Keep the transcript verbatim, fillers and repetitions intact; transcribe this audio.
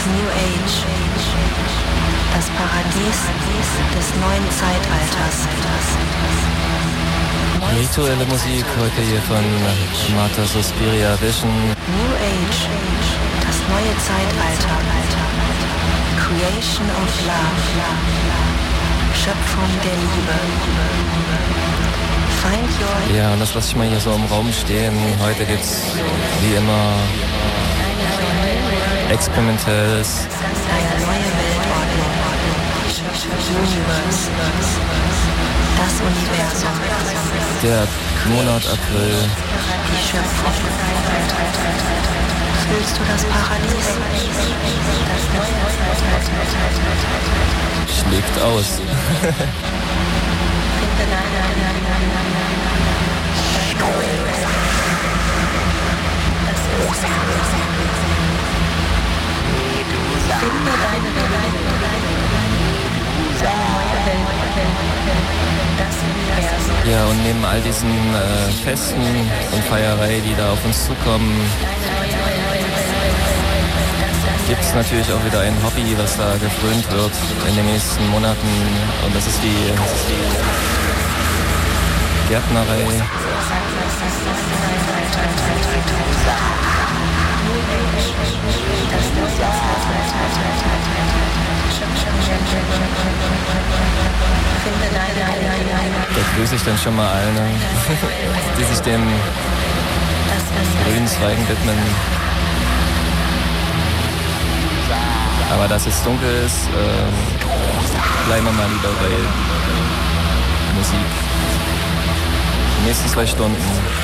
New Age, das Paradies des neuen Zeitalters. Rituelle Musik heute hier von Mater Suspiria Vision. New Age, das neue Zeitalter. Creation of Love, Schöpfung der Liebe. Find your... Ja, und das lasse ich mal hier so im Raum stehen. Heute gibt's wie immer Experimentelles. Eine neue Weltordnung. Universe. Das Universum. Der Monat April. Die Schöpfung. Fühlst du das Paradies? Das neue Schlägt aus. Finde deine das Universum. Ja, und neben all diesen äh, Festen und Feierei, die da auf uns zukommen, gibt es natürlich auch wieder ein Hobby, was da gefrönt wird in den nächsten Monaten. Und das ist die, das ist die Gärtnerei. Da grüße ich dann schon mal alle, die sich dem grünen Zweigen widmen. Aber dass es dunkel ist, äh, bleiben wir mal lieber bei Musik. Die nächsten zwei Stunden.